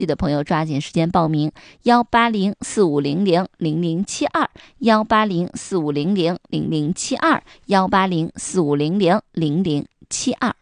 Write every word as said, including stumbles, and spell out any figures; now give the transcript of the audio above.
意的朋友抓紧时间报名，幺八零四五零零零零七二，幺八零四五零零零零七二，幺八零四五零零零零七二。